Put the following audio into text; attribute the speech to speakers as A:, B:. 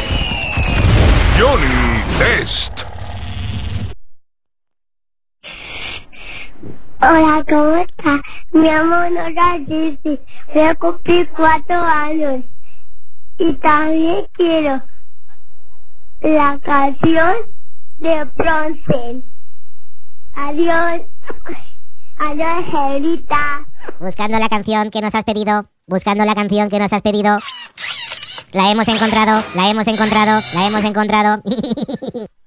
A: Test.
B: Johnny Test.
C: Hola, ¿cómo estás? Me llamo Nora Jessie. Voy a cumplir 4 años. Y también quiero la canción de Bronce. Adiós. Adiós, Angelita.
D: Buscando la canción que nos has pedido. Buscando la canción que nos has pedido. La hemos encontrado. La hemos encontrado. La hemos encontrado.